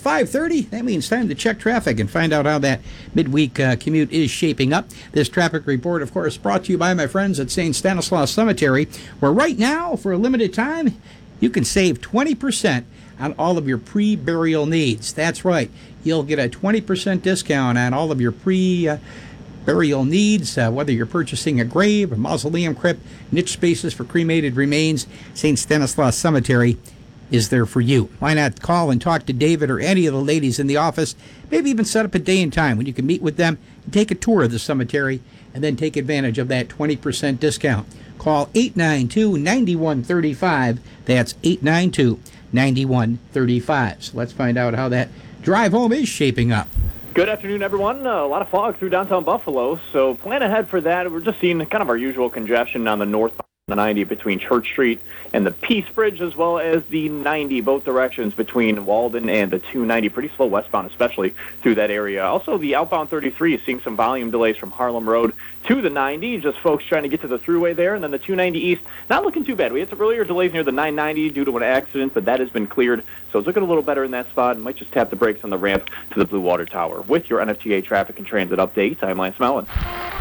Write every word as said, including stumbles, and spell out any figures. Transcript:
five thirty. That means time to check traffic and find out how that midweek uh, commute is shaping up. This traffic report, of course, brought to you by my friends at Saint Stanislaus Cemetery, where right now, for a limited time, you can save twenty percent on all of your pre-burial needs. That's right. You'll get a twenty percent discount on all of your pre- uh, burial needs, uh, whether you're purchasing a grave, a mausoleum crypt, niche spaces for cremated remains. Saint Stanislaus Cemetery is there for you. Why not call and talk to David or any of the ladies in the office? Maybe even set up a day and time when you can meet with them and take a tour of the cemetery and then take advantage of that twenty percent discount. Call eight nine two, nine one three five. That's eight nine two, nine one three five. So let's find out how that drive home is shaping up. Good afternoon, everyone. Uh, a lot of fog through downtown Buffalo, so plan ahead for that. We're just seeing kind of our usual congestion on the north the ninety between Church Street and the Peace Bridge, as well as the ninety, both directions between Walden and the two ninety. Pretty slow westbound, especially through that area. Also, the outbound thirty-three is seeing some volume delays from Harlem Road to the ninety, just folks trying to get to the thruway there. And then the two ninety East, not looking too bad. We had some earlier delays near the nine ninety due to an accident, but that has been cleared. So it's looking a little better in that spot. Might just tap the brakes on the ramp to the Blue Water Tower. With your N F T A traffic and transit update, I'm Lance Mellon.